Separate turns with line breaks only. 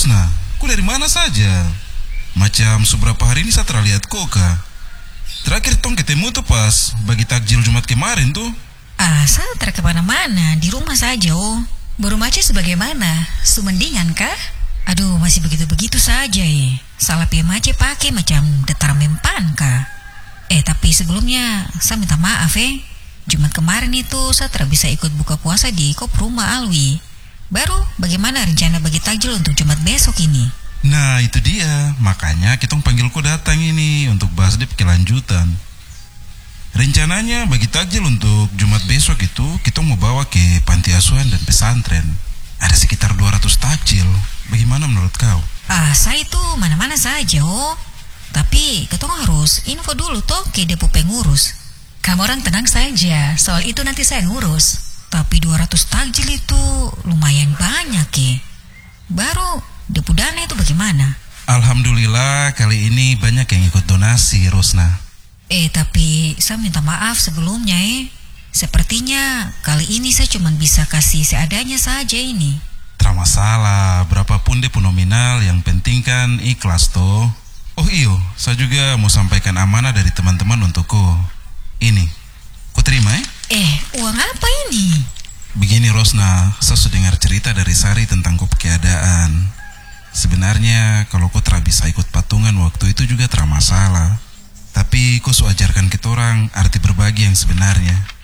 Rosna, kau dari mana saja? Macam seberapa hari ini saya terlihat koka. Terakhir tong ketemu tuh pas bagi takjil Jumat kemarin tuh.
Saya tak kemana-mana, di rumah saja oh.
Baru macet sebagaimana? Sumendingan kah?
Aduh, masih begitu-begitu saja Salah mace pakai macam datar mempan kah. Tapi sebelumnya saya minta maaf Jumat kemarin itu saya tidak bisa ikut buka puasa di kop rumah Alwi. Baru bagaimana rencana bagi takjil untuk Jumat besok ini?
Nah itu dia, makanya kita panggil kau datang ini untuk bahas di kelanjutan. Rencananya bagi takjil untuk Jumat besok itu kita mau bawa ke panti asuhan dan pesantren. Ada sekitar 200 takjil. Bagaimana menurut kau?
Saya itu mana-mana saja oh. Tapi ketong harus info dulu toh ke depo pengurus.
Kamu orang tenang saja, soal itu nanti saya ngurus.
Tapi 200 takjil itu lumayan banyak Baru depo dana itu bagaimana?
Alhamdulillah kali ini banyak yang ikut donasi, Rosna.
Tapi saya minta maaf sebelumnya Sepertinya kali ini saya cuma bisa kasih seadanya saja ini.
Tak masalah, berapapun depo nominal, yang penting kan ikhlas toh. Oh iyo, saya juga mau sampaikan amanah dari teman-teman untuk kau. Ini, kau terima
uang apa ini?
Begini Rosna, saya sudah dengar cerita dari Sari tentang kau keadaan. Sebenarnya kalau kau tak bisa ikut patungan waktu itu juga tak masalah. Tapi kau ajarkan kita orang arti berbagi yang sebenarnya.